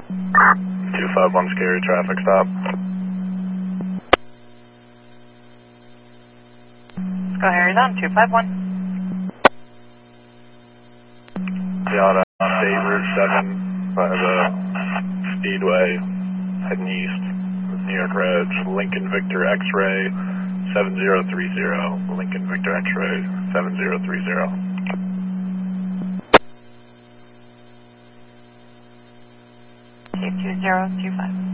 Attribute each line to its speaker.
Speaker 1: 251 scary traffic stop.
Speaker 2: Go Harry's on 251.
Speaker 1: Yada, State Route 7 by the Speedway, heading east. New York Road, Lincoln Victor X-Ray 7030. Lincoln Victor X-Ray 7030.
Speaker 2: 22025.